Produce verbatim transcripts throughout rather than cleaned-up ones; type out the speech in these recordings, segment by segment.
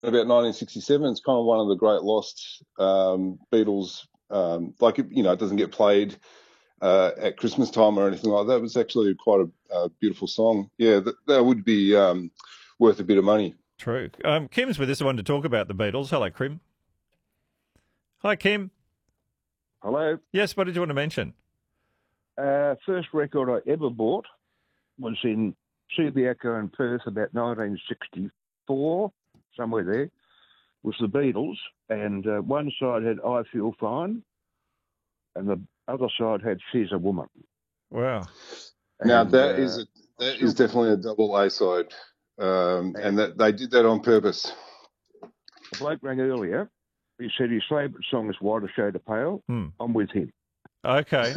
about nineteen sixty-seven. It's kind of one of the great lost um, Beatles. Um, like, you know, it doesn't get played uh, at Christmas time or anything like that. It was actually quite a, a beautiful song. Yeah, that, that would be um, worth a bit of money. True. Um, Kim's with us. I wanted to talk about the Beatles. Hello, Kim. Hi, Kim. Hello. Yes, what did you want to mention? Uh, first record I ever bought was in Subiaco in Perth about nineteen sixty-four, somewhere there, was the Beatles. And uh, one side had I Feel Fine, and the other side had She's a Woman. Wow. Now, And, that uh, is a, that is definitely a double A side, um, and, and that they did that on purpose. The bloke rang earlier. He said his favourite song is Whiter Shade of Pale. Hmm. I'm with him. Okay.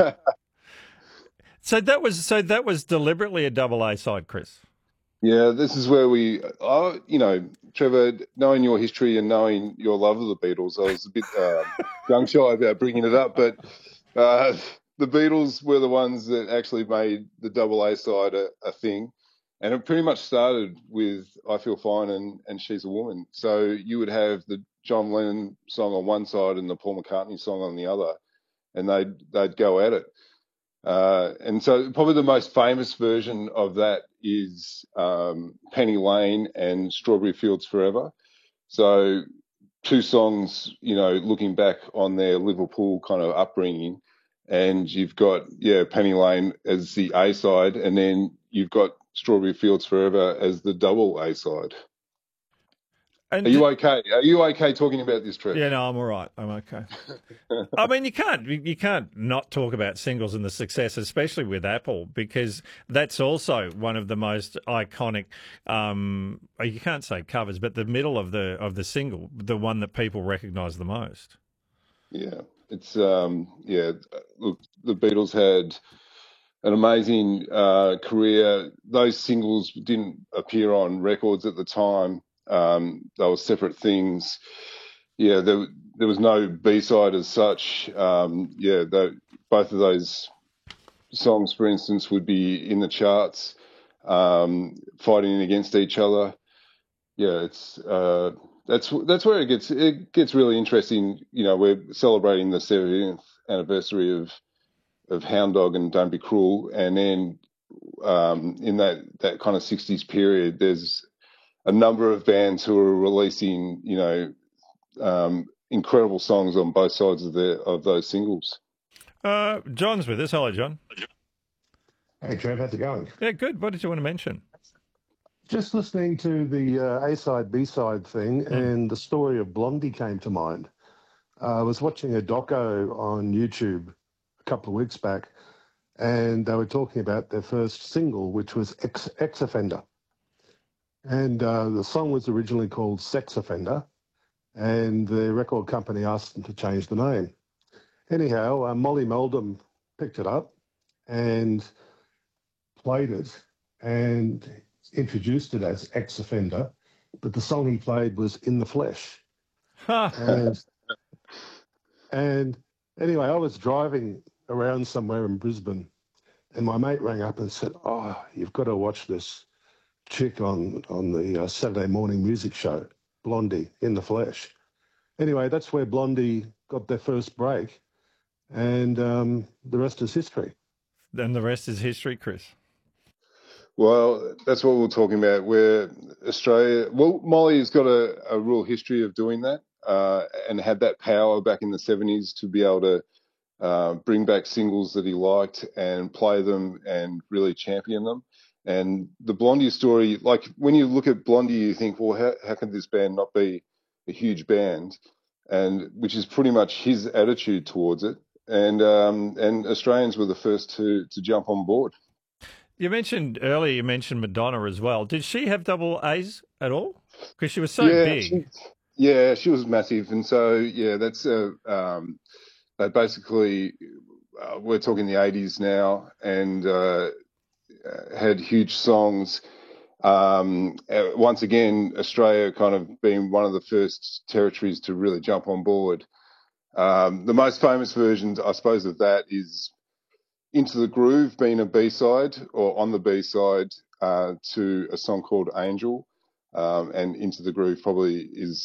so that was so that was deliberately a double A side, Chris. Yeah, this is where we, uh, you know, Trevor, knowing your history and knowing your love of the Beatles, I was a bit uh, gun shy about bringing it up, but uh, the Beatles were the ones that actually made the double A side a, a thing. And it pretty much started with I Feel Fine and, and She's a Woman. So you would have the John Lennon song on one side and the Paul McCartney song on the other, and they'd, they'd go at it. Uh, and so probably the most famous version of that is um, Penny Lane and Strawberry Fields Forever. So two songs, you know, looking back on their Liverpool kind of upbringing, and you've got, yeah, Penny Lane as the A side, and then you've got Strawberry Fields Forever as the double A side. And Are you okay? Are you okay talking about this, Trev? Yeah, no, I'm all right. I'm okay. I mean, you can't you can't not talk about singles and the success, especially with Apple, because that's also one of the most iconic. Um, you can't say covers, but the middle of the of the single, the one that people recognise the most. Yeah, it's um, yeah. Look, the Beatles had an amazing uh, career. Those singles didn't appear on records at the time. Um, they were separate things. Yeah, there there was no B-side as such. Um, yeah, the, both of those songs, for instance, would be in the charts, um, fighting against each other. Yeah, it's uh, that's that's where it gets it gets really interesting. You know, we're celebrating the seventieth anniversary of of Hound Dog and Don't Be Cruel, and then um, in that that kind of sixties period, there's a number of bands who are releasing, you know, um, incredible songs on both sides of the of those singles. Uh, John's with us. Hello, John. Hey, Trev, how's it going? Yeah, good. What did you want to mention? Just listening to the uh, A-side, B-side thing, mm. and the story of Blondie came to mind. Uh, I was watching a doco on YouTube a couple of weeks back, and they were talking about their first single, which was Ex, Ex Offender. And uh, the song was originally called Sex Offender, and the record company asked them to change the name. Anyhow, uh, Molly Meldrum picked it up and played it and introduced it as Ex Offender, but the song he played was In the Flesh. and, and anyway, I was driving around somewhere in Brisbane, and my mate rang up and said, oh, you've got to watch this chick on, on the uh, Saturday morning music show, Blondie, In the Flesh. Anyway, that's where Blondie got their first break, and um, the rest is history. Then the rest is history, Chris. Well, that's what we're talking about. Where Australia, well, Molly has got a, a real history of doing that, uh, and had that power back in the seventies to be able to uh, bring back singles that he liked and play them and really champion them. And the Blondie story, like when you look at Blondie, you think, well, how, how can this band not be a huge band? And which is pretty much his attitude towards it. And um, and Australians were the first to to jump on board. You mentioned earlier, you mentioned Madonna as well. Did she have double A's at all? Because she was so yeah, big. She, yeah, she was massive. And so, yeah, that's a, um, they basically, uh, we're talking the eighties now, and uh, had huge songs. Um, once again, Australia kind of being one of the first territories to really jump on board. Um, the most famous version, I suppose, of that is Into the Groove being a B-side or on the B-side uh, to a song called Angel. um, and Into the Groove probably is